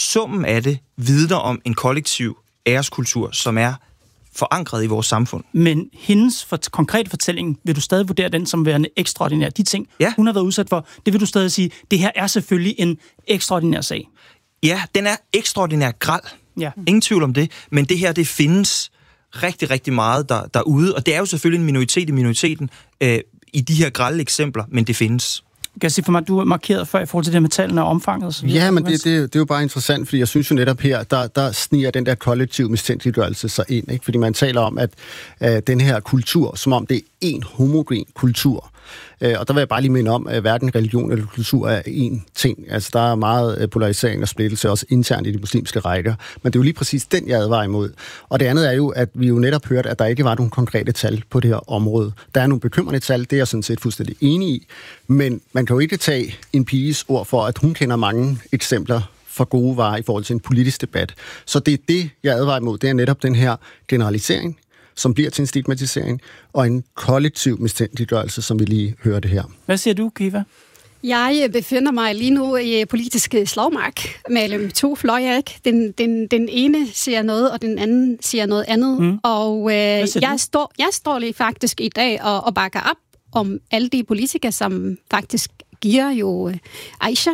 summen af det vidner om en kollektiv æreskultur, som er forankret i vores samfund. Men hendes konkrete fortælling, vil du stadig vurdere den som værende ekstraordinær? De ting, hun har været udsat for, det vil du stadig sige, det her er selvfølgelig en ekstraordinær sag. Ja, den er ekstraordinær grel. Ja. Ingen tvivl om det. Men det her, det findes rigtig, rigtig meget derude, og det er jo selvfølgelig en minoritet i minoriteten i de her grelle eksempler, men det findes. Kan jeg sige for mig, du er markeret før i forhold til det med tallene og omfanget? Så ja, men det er jo bare interessant, fordi jeg synes jo netop her, der sniger den der kollektiv mistænkeliggørelse sig ind, ikke? Fordi man taler om, at den her kultur, som om det er en homogen kultur, og der vil jeg bare lige minde om, at hverken religion eller kultur er én ting. Altså, der er meget polarisering og splittelse, også internt i de muslimske rækker. Men det er jo lige præcis den, jeg advarer imod. Og det andet er jo, at vi jo netop hørte, at der ikke var nogen konkrete tal på det her område. Der er nogle bekymrende tal, det er jeg sådan set fuldstændig enig i. Men man kan jo ikke tage en piges ord for, at hun kender mange eksempler for gode varer i forhold til en politisk debat. Så det er det, jeg advarer imod. Det er netop den her generalisering, som bliver til en stigmatisering, og en kollektiv mistænkeliggørelse, som vi lige hørte her. Hvad siger du, Kiva? Jeg befinder mig lige nu i politiske slagmark mellem to fløje. Den ene siger noget, og den anden siger noget andet. Og jeg står lige faktisk i dag og bakker op om alle de politikere, som faktisk giver jo Aisha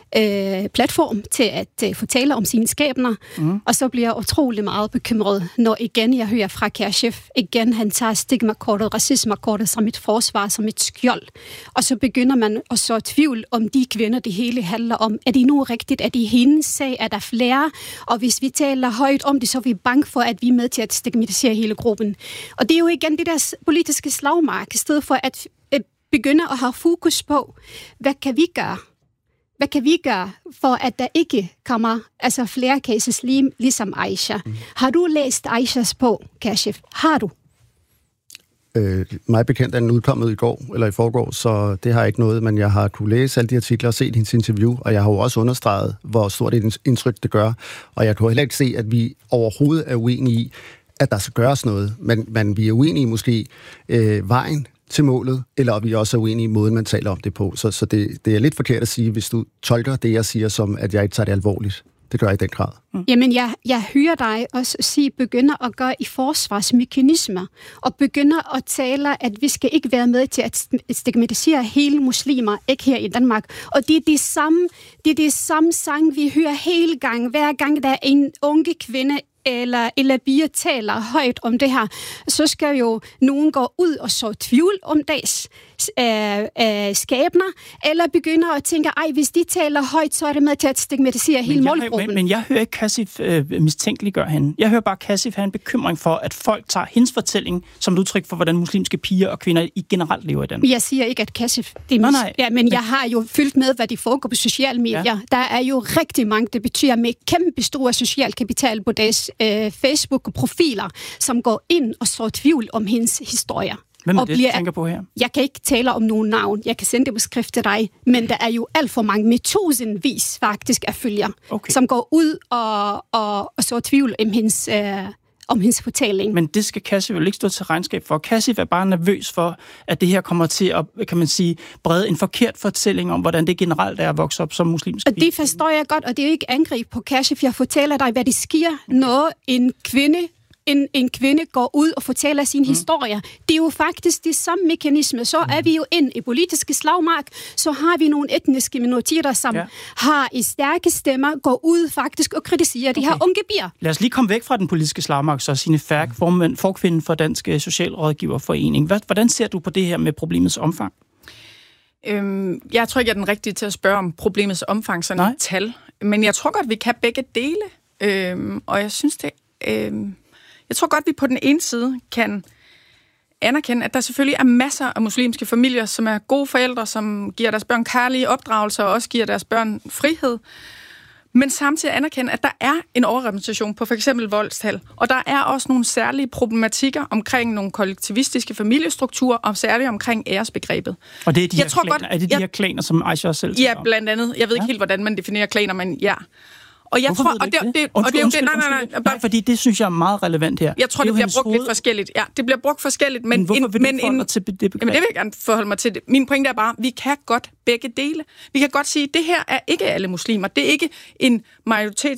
platform til at fortælle om sine skæbner, og så bliver jeg utrolig meget bekymret, når igen jeg hører fra Kashif, igen han tager stigmakortet, racismekortet som et forsvar, som et skjold, og så begynder man at så tvivl om de kvinder, det hele handler om. Er det nu rigtigt? Er det hendes sag? Er der flere? Og hvis vi taler højt om det, så er vi bange for, at vi er med til at stigmatisere hele gruppen. Og det er jo igen det der politiske slagmark, i stedet for at begynde at have fokus på, hvad kan vi gøre? Hvad kan vi gøre, for at der ikke kommer flere cases ligesom Aisha? Har du læst Aishas bog, Kashif? Har du? Mig bekendt er den udkommet i går, eller i forgår, så det har ikke noget, men jeg har kunne læse alle de artikler og set hendes interview, og jeg har jo også understreget, hvor stort et indtryk det gør, og jeg kan heller ikke se, at vi overhovedet er uenige i, at der skal gøres noget, men vi er uenige måske vejen til målet, eller vi også er uenige i måden, man taler om det på. Så det er lidt forkert at sige, hvis du tolker det, jeg siger, som at jeg ikke tager det alvorligt. Det gør jeg i den grad. Jamen, jeg hører dig også sige, begynder at gøre i forsvarsmekanismer, og begynder at tale, at vi skal ikke være med til at stigmatisere hele muslimer, ikke her i Danmark. Og det er det samme sang, vi hører hele gang, hver gang der er en unge kvinde, eller bier taler højt om det her, så skal jo nogen gå ud og så tvivl om deres skæbner, eller begynder at tænke, hvis de taler højt, så er det med til at stigmatisere hele målgruppen. Men jeg hører ikke Kashif mistænkeliggøre hende. Jeg hører bare Kashif have en bekymring for, at folk tager hendes fortælling som et udtryk for, hvordan muslimske piger og kvinder i generelt lever i Danmark. Jeg siger ikke, at Kashif... men jeg har jo fyldt med, hvad de foregår på sociale medier. Ja. Der er jo rigtig mange, det betyder med kæmpe store social kapital på deres Facebook-profiler, som går ind og så tvivl om hendes historier. Hvem er det, du tænker på her? Jeg kan ikke tale om nogen navn. Jeg kan sende det på skrift til dig. Men der er jo alt for mange, med tusindvis faktisk af følgere, som går ud og så tvivl om hendes fortælling. Men det skal Kashif vel ikke stå til regnskab for. Kashif er bare nervøs for, at det her kommer til at, kan man sige, brede en forkert fortælling om, hvordan det generelt er at vokse op som muslimsk pige. Og det forstår jeg godt, og det er jo ikke angreb på Kashif. Jeg fortæller dig, hvad det sker, når en kvinde går ud og fortæller sine historier. Det er jo faktisk de samme mekanismer. Så er vi jo ind i politiske slagmark, så har vi nogle etniske minoriteter, som har i stærke stemmer, går ud faktisk og kritiserer de her unge bier. Lad os lige komme væk fra den politiske slagmark, så Signe Færk, forkvinde for Dansk Socialrådgiverforening. Hvordan ser du på det her med problemets omfang? Jeg tror ikke, jeg er den rigtige til at spørge om problemets omfang, sådan et tal. Men jeg tror godt, vi kan begge dele. Og jeg synes, jeg tror godt, vi på den ene side kan anerkende, at der selvfølgelig er masser af muslimske familier, som er gode forældre, som giver deres børn kærlige opdragelser og også giver deres børn frihed. Men samtidig anerkende, at der er en overrepræsentation på for eksempel voldstal. Og der er også nogle særlige problematikker omkring nogle kollektivistiske familiestrukturer, og særligt omkring æresbegrebet. Og det er de her klaner, som Aisha også selv taler om? Ja, blandt andet. Jeg ved ikke helt, hvordan man definerer klaner, men ja. Og jeg tror, nej, fordi det synes jeg er meget relevant her. Jeg tror, det bliver brugt lidt forskelligt. Ja, det bliver brugt forskelligt, men hvorfor vil du forholde dig til det begreb? Jamen, det vil jeg gerne forholde mig til. Min pointe er bare, vi kan godt begge dele. Vi kan godt sige, at det her er ikke alle muslimer. Det er ikke en